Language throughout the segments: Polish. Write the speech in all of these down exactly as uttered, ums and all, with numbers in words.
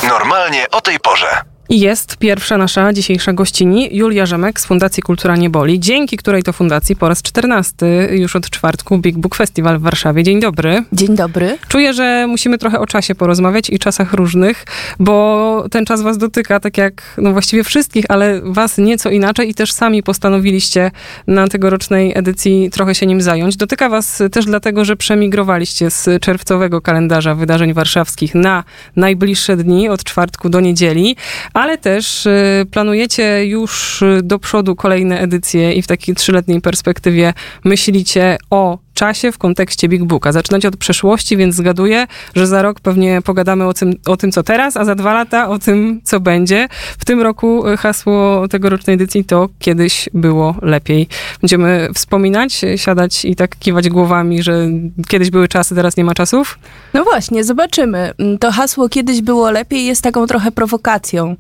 Normalnie o tej porze. I jest pierwsza nasza dzisiejsza gościni, Julia Rzemek z Fundacji Kultura Nie Boli, dzięki której to fundacji po raz czternasty już od czwartku Big Book Festival w Warszawie. Dzień dobry. Dzień dobry. Czuję, że musimy trochę o czasie porozmawiać i czasach różnych, bo ten czas was dotyka, tak jak no właściwie wszystkich, ale was nieco inaczej i też sami postanowiliście na tegorocznej edycji trochę się nim zająć. Dotyka was też dlatego, że przemigrowaliście z czerwcowego kalendarza wydarzeń warszawskich na najbliższe dni, od czwartku do niedzieli. Ale też y, planujecie już do przodu kolejne edycje i w takiej trzyletniej perspektywie myślicie o czasie w kontekście Big Booka. Zaczynacie od przeszłości, więc zgaduję, że za rok pewnie pogadamy o tym, o tym, co teraz, a za dwa lata o tym, co będzie. W tym roku hasło tegorocznej edycji to kiedyś było lepiej. Będziemy wspominać, siadać i tak kiwać głowami, że kiedyś były czasy, teraz nie ma czasów? No właśnie, zobaczymy. To hasło kiedyś było lepiej jest taką trochę prowokacją,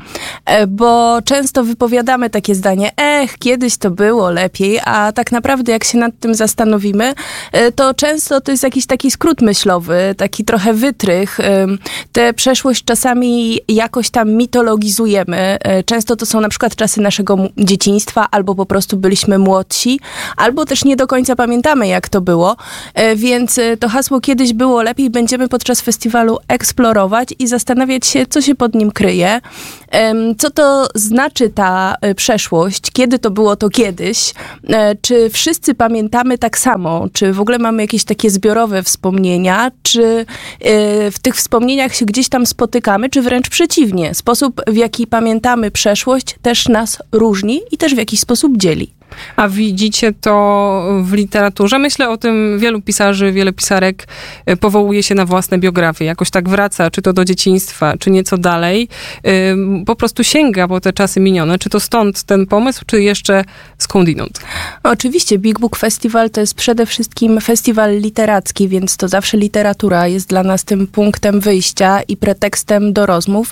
bo często wypowiadamy takie zdanie, ech, kiedyś to było lepiej, a tak naprawdę jak się nad tym zastanowimy, to często to jest jakiś taki skrót myślowy, taki trochę wytrych. Tę przeszłość czasami jakoś tam mitologizujemy. Często to są na przykład czasy naszego dzieciństwa, albo po prostu byliśmy młodsi, albo też nie do końca pamiętamy, jak to było. Więc to hasło kiedyś było lepiej będziemy podczas festiwalu eksplorować i zastanawiać się, co się pod nim kryje. Co to znaczy ta przeszłość? Kiedy to było to kiedyś? Czy wszyscy pamiętamy tak samo? Czy w ogóle mamy jakieś takie zbiorowe wspomnienia? Czy w tych wspomnieniach się gdzieś tam spotykamy? Czy wręcz przeciwnie? Sposób, w jaki pamiętamy przeszłość, też nas różni i też w jakiś sposób dzieli. A widzicie to w literaturze? Myślę o tym, wielu pisarzy, wiele pisarek powołuje się na własne biografie. Jakoś tak wraca, czy to do dzieciństwa, czy nieco dalej. Po prostu sięga po te czasy minione. Czy to stąd ten pomysł, czy jeszcze skądinąd? Oczywiście Big Book Festival to jest przede wszystkim festiwal literacki, więc to zawsze literatura jest dla nas tym punktem wyjścia i pretekstem do rozmów.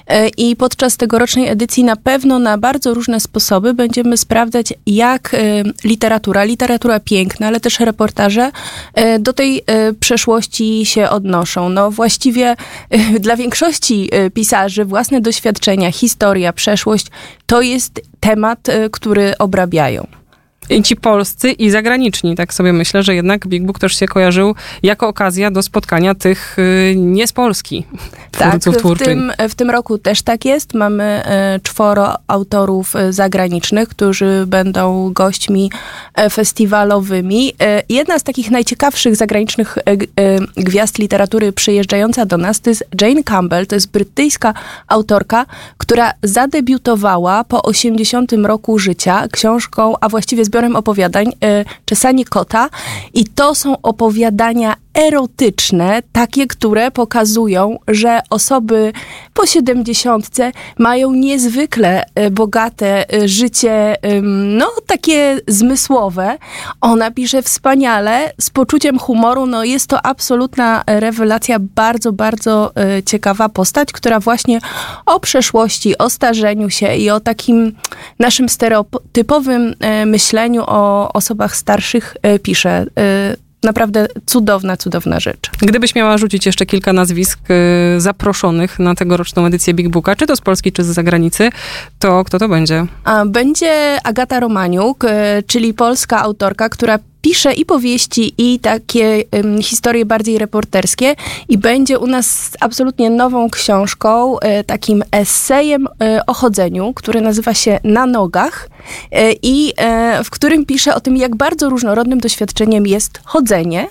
I podczas tegorocznej edycji na pewno na bardzo różne sposoby będziemy sprawdzać, jak jak literatura, literatura piękna, ale też reportaże do tej przeszłości się odnoszą. No właściwie dla większości pisarzy własne doświadczenia, historia, przeszłość to jest temat, który obrabiają. I ci polscy i zagraniczni. Tak sobie myślę, że jednak Big Book też się kojarzył jako okazja do spotkania tych y, nie z Polski twórców, tak, twórczyń. W tym, w tym roku też tak jest. Mamy y, czworo autorów y, zagranicznych, którzy będą gośćmi y, festiwalowymi. Y, jedna z takich najciekawszych zagranicznych y, y, gwiazd literatury przyjeżdżająca do nas to jest Jane Campbell. To jest brytyjska autorka, która zadebiutowała po osiemdziesiątym roku życia książką, a właściwie zbiorem opowiadań y, Czesanie kota. I to są opowiadania erotyczne, takie, które pokazują, że osoby po siedemdziesiątce mają niezwykle bogate życie, no takie zmysłowe. Ona pisze wspaniale, z poczuciem humoru, no jest to absolutna rewelacja, bardzo, bardzo ciekawa postać, która właśnie o przeszłości, o starzeniu się i o takim naszym stereotypowym myśleniu o osobach starszych pisze. Naprawdę cudowna, cudowna rzecz. Gdybyś miała rzucić jeszcze kilka nazwisk y, zaproszonych na tegoroczną edycję Big Booka, czy to z Polski, czy z zagranicy, to kto to będzie? A, będzie Agata Romaniuk, y, czyli polska autorka, która pisze i powieści, i takie um, historie bardziej reporterskie i będzie u nas absolutnie nową książką, e, takim esejem e, o chodzeniu, który nazywa się Na nogach e, i e, w którym pisze o tym, jak bardzo różnorodnym doświadczeniem jest chodzenie.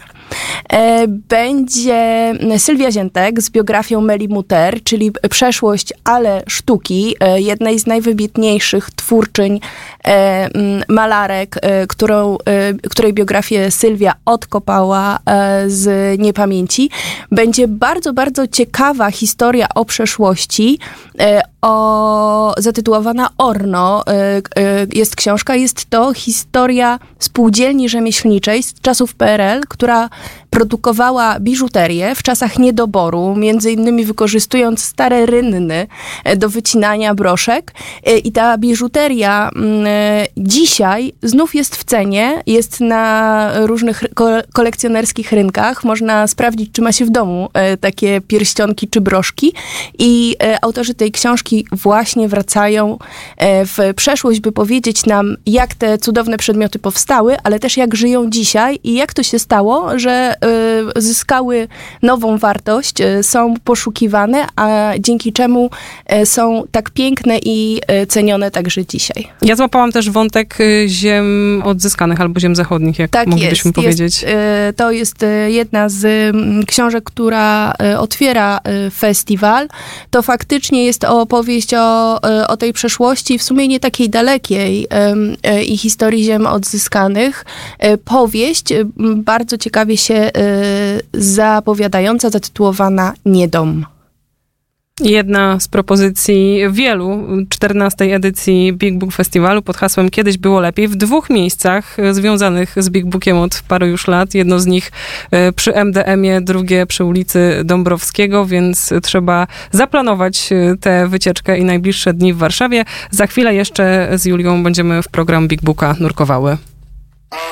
Będzie Sylwia Ziętek z biografią Meli Muter, czyli przeszłość, ale sztuki, jednej z najwybitniejszych twórczyń malarek, którą, której biografię Sylwia odkopała z niepamięci. Będzie bardzo, bardzo ciekawa historia o przeszłości, o, zatytułowana Orno. Jest książka, jest to historia spółdzielni rzemieślniczej z czasów P R L, która produkowała biżuterię w czasach niedoboru, między innymi wykorzystując stare rynny do wycinania broszek. I ta biżuteria dzisiaj znów jest w cenie, jest na różnych kolekcjonerskich rynkach. Można sprawdzić, czy ma się w domu takie pierścionki czy broszki. I autorzy tej książki właśnie wracają w przeszłość, by powiedzieć nam, jak te cudowne przedmioty powstały, ale też jak żyją dzisiaj i jak to się stało, że zyskały nową wartość, są poszukiwane, a dzięki czemu są tak piękne i cenione także dzisiaj. Ja złapałam też wątek ziem odzyskanych albo ziem zachodnich, jak tak moglibyśmy jest, powiedzieć. Jest, to jest jedna z książek, która otwiera festiwal. To faktycznie jest opowieść o, o tej przeszłości, w sumie nie takiej dalekiej i historii ziem odzyskanych. Powieść bardzo ciekawie się zapowiadająca, zatytułowana Niedom. Jedna z propozycji wielu czternastej edycji Big Book Festiwalu pod hasłem Kiedyś było lepiej w dwóch miejscach związanych z Big Bookiem od paru już lat. Jedno z nich przy M D M-ie, drugie przy ulicy Dąbrowskiego, więc trzeba zaplanować tę wycieczkę i najbliższe dni w Warszawie. Za chwilę jeszcze z Julią będziemy w program Big Booka nurkowały.